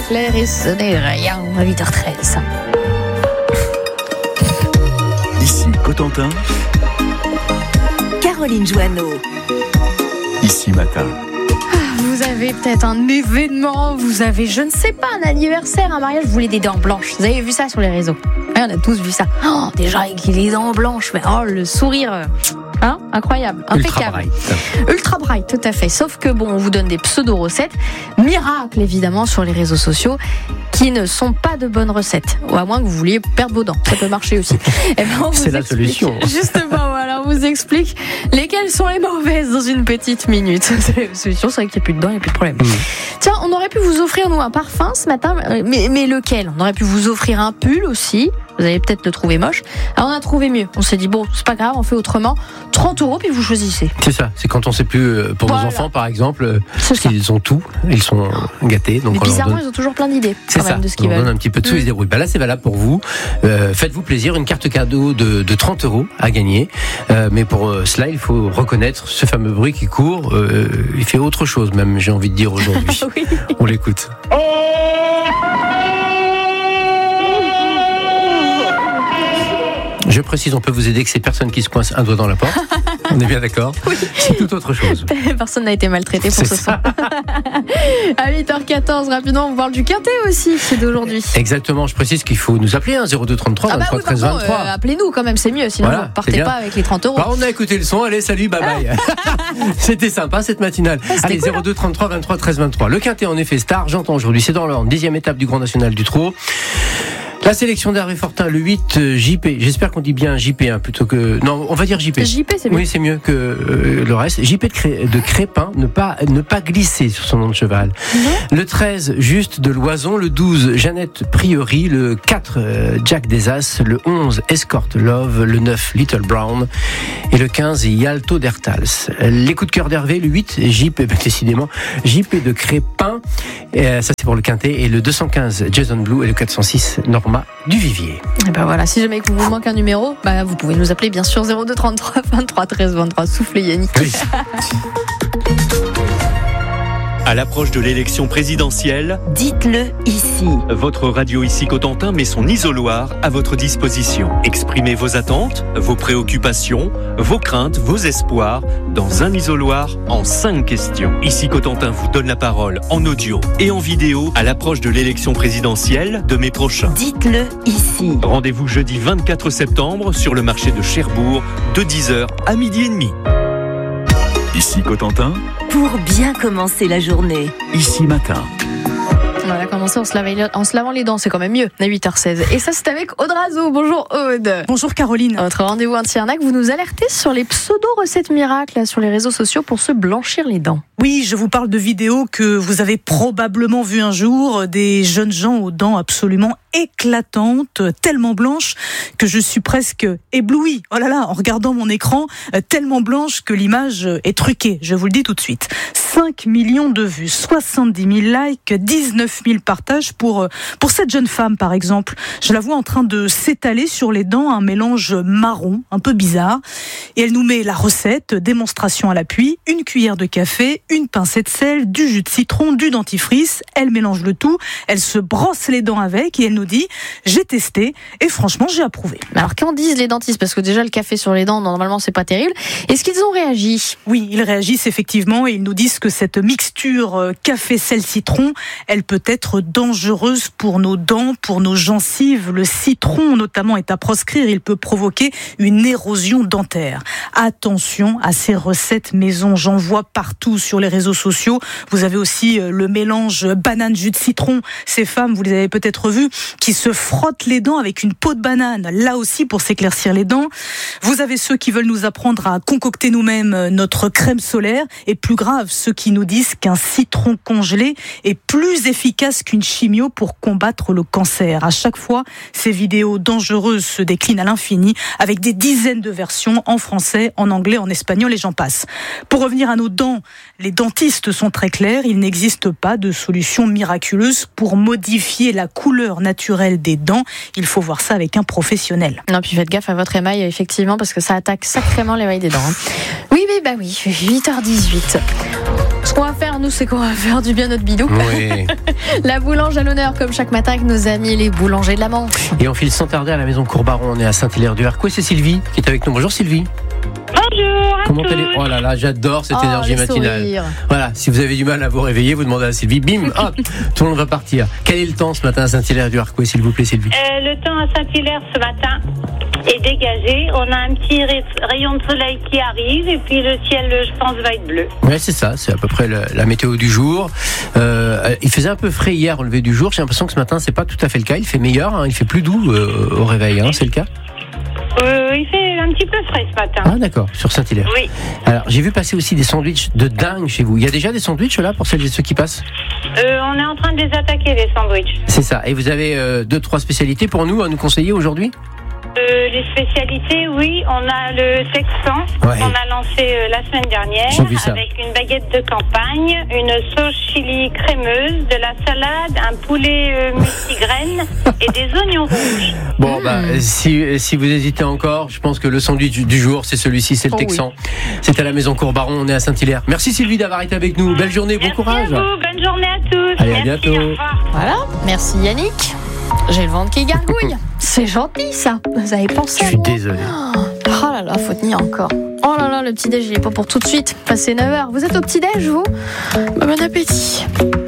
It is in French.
clair et ce n'est rien à 8h13. Ici Cotentin, Caroline Joanneau. Ici Matin. Vous avez peut-être un événement, vous avez, je ne sais pas, un anniversaire, un mariage, vous voulez des dents blanches. Vous avez vu ça sur les réseaux? Ouais, on a tous vu ça. Oh, déjà avec les dents blanches, mais oh, le sourire, hein, incroyable, impeccable. Ultra bright, tout à fait. Sauf que bon, on vous donne des pseudo-recettes, miracles évidemment sur les réseaux sociaux, qui ne sont pas de bonnes recettes. Ou à moins que vous vouliez perdre vos dents, ça peut marcher aussi. Et ben, on c'est vous la explique, solution. Justement, voilà, on vous explique lesquelles sont les mauvaises dans une petite minute. C'est la solution, c'est vrai qu'il n'y a plus de dents, il n'y a plus de problème. Tiens, on aurait pu vous offrir, nous, un parfum ce matin, mais lequel? On aurait pu vous offrir un pull aussi. Vous allez peut-être le trouver moche. Alors on a trouvé mieux. On s'est dit, bon, c'est pas grave, on fait autrement. 30 €, puis vous choisissez. C'est ça, c'est quand on sait plus, pour nos enfants par exemple, parce qu'ils ont tout, ils sont gâtés. Donc mais on bizarrement, leur donne... ils ont toujours plein d'idées C'est quand ça, même de ce on qu'ils leur veulent. donne un petit peu de sous, ils se débrouillent. Bah là c'est valable pour vous. Faites-vous plaisir, une carte cadeau de 30 € à gagner. Mais pour cela, il faut reconnaître ce fameux bruit qui court. Il fait autre chose même, j'ai envie de dire aujourd'hui. Oui. On l'écoute. Je précise, on peut vous aider que ces personnes qui se coincent un doigt dans la porte. On est bien d'accord? Oui. C'est tout autre chose. Personne n'a été maltraité pour ce soir. À 8h14, rapidement, on parle du quintet aussi, c'est d'aujourd'hui. Exactement, je précise qu'il faut nous appeler, 02 33 23 13 23. Appelez-nous quand même, c'est mieux, sinon Voilà, vous ne partez pas avec les 30 €. Bah, on a écouté le son, allez, salut, bye bye. C'était sympa cette matinale. Allez, cool, 02 33 23 13 23. Le quintet, en effet, star, j'entends aujourd'hui, c'est dans l'Orne, 10e étape du Grand National du Trot. La sélection d'Hervé Fortin, le 8 JP. J'espère qu'on dit bien JP plutôt que... Non, on va dire JP. JP, c'est mieux. Oui, c'est mieux que le reste. JP de Crépin, ne pas glisser sur son nom de cheval. Le 13, Juste de Loison. Le 12, Jeannette Prieuré. Le 4, Jack des As. Le 11, Escort Love. Le 9, Little Brown. Et le 15, Yalto d'Ertals. Les coups de cœur d'Hervé, le 8, JP, décidément, JP de Crépin. Ça, c'est pour le quintet. Et le 215, Jason Blue. Et le 406, Norma du Vivier. Et ben voilà, si jamais vous manque un numéro, vous pouvez nous appeler bien sûr 02 33 23 13 23. Soufflez Yannick. Oui. À l'approche de l'élection présidentielle, Dites-le ici. votre radio Ici Cotentin met son isoloir à votre disposition. Exprimez vos attentes, vos préoccupations, vos craintes, vos espoirs dans un isoloir en 5 questions. Ici Cotentin vous donne la parole en audio et en vidéo à l'approche de l'élection présidentielle de mai prochain. Dites-le ici. Rendez-vous jeudi 24 septembre sur le marché de Cherbourg de 10h à 12h30. Ici Cotentin, Pour bien commencer la journée. Ici Matin. On va commencer en se lavant les dents, c'est quand même mieux, à 8h16. Et ça, c'est avec Aude Razo. Bonjour Aude. Bonjour Caroline. Votre rendez-vous anti-arnaque, vous nous alertez sur les pseudo-recettes miracles là, sur les réseaux sociaux pour se blanchir les dents. Oui, je vous parle de vidéos que vous avez probablement vues un jour, des jeunes gens aux dents absolument éclatantes, tellement blanches que je suis presque éblouie. Oh là là, en regardant mon écran, tellement blanche que l'image est truquée. Je vous le dis tout de suite. 5 millions de vues, 70 000 likes, 19 000 partages pour cette jeune femme, par exemple. Je la vois en train de s'étaler sur les dents un mélange marron, un peu bizarre. Et elle nous met la recette, démonstration à l'appui, une cuillère de café, une pincée de sel, du jus de citron, du dentifrice. Elle mélange le tout, elle se brosse les dents avec et elle nous dit « J'ai testé et franchement, j'ai approuvé ». Alors, qu'en disent les dentistes? Parce que déjà, le café sur les dents, normalement, c'est pas terrible. Est-ce qu'ils ont réagi? Oui, ils réagissent effectivement et ils nous disent que cette mixture café-sel-citron, elle peut être dangereuse pour nos dents, pour nos gencives. Le citron, notamment, est à proscrire. Il peut provoquer une érosion dentaire. Attention à ces recettes maison. J'en vois partout sur les réseaux sociaux. Vous avez aussi le mélange banane-jus de citron. Ces femmes, vous les avez peut-être vues, qui se frottent les dents avec une peau de banane. Là aussi, pour s'éclaircir les dents. Vous avez ceux qui veulent nous apprendre à concocter nous-mêmes notre crème solaire. Et plus grave, ceux qui nous disent qu'un citron congelé est plus efficace qu'une chimio pour combattre le cancer. À chaque fois, ces vidéos dangereuses se déclinent à l'infini avec des dizaines de versions en français, en anglais, en espagnol et j'en passe. Pour revenir à nos dents, les dentistes sont très clairs. Il n'existe pas de solution miraculeuse pour modifier la couleur naturelle des dents. Il faut voir ça avec un professionnel. Non, puis faites gaffe à votre émail, effectivement, parce que ça attaque sacrément l'émail des dents. Oui, 8h18. qu'on va faire, nous, c'est qu'on va faire du bien notre bidou. Oui. La boulange à l'honneur, comme chaque matin, avec nos amis les boulangers de la Manche. Et on file sans tarder à la maison Courbaron. On est à Saint-Hilaire-du-Harcouët. C'est Sylvie qui est avec nous. Bonjour Sylvie. Bonjour à Comment tous. allez-vous ? Oh là là, j'adore cette Oh, énergie les matinale. sourires. Voilà, si vous avez du mal à vous réveiller, vous demandez à Sylvie. Bim, hop, tout le monde va partir. Quel est le temps ce matin à Saint-Hilaire-du-Harcouët, s'il vous plaît, Sylvie ? Le temps à Saint-Hilaire ce matin est dégagé. On a un petit rayon de soleil qui arrive et puis le ciel, je pense, va être bleu. Ouais, c'est ça, c'est à peu près la météo du jour. Il faisait un peu frais hier au lever du jour. J'ai l'impression que ce matin, c'est pas tout à fait le cas. Il fait meilleur, hein, il fait plus doux au réveil, hein, c'est le cas ? Il fait un petit peu frais ce matin. Ah d'accord, sur Saint-Hilaire. Oui. Alors, j'ai vu passer aussi des sandwichs de dingue chez vous. Il y a déjà des sandwichs là pour celles et ceux qui passent ? On est en train de les attaquer, les sandwichs. C'est ça. Et vous avez 2-3 spécialités pour nous à nous conseiller aujourd'hui ? Les spécialités, oui, on a le Texan Ouais. qu'on a lancé la semaine dernière J'ai vu ça. avec une baguette de campagne, une sauce chili crémeuse, de la salade, un poulet multigraines et des oignons rouges. Bon, si vous hésitez encore, je pense que le sandwich du jour, c'est celui-ci, c'est le Oh Texan. C'est à la maison Courbaron, on est à Saint-Hilaire. Merci Sylvie d'avoir été avec nous. Belle journée, bon Merci courage. à vous, bonne journée à tous. Allez, à Merci, bientôt. au revoir. Voilà, merci Yannick. J'ai le ventre qui gargouille. C'est gentil ça. Vous avez pensé Je à suis moi. désolé. Oh là là, faut tenir encore. Oh là là, le petit-déj, il est pas pour tout de suite. Passez 9h. Vous êtes au petit-déj, vous ? Bon appétit.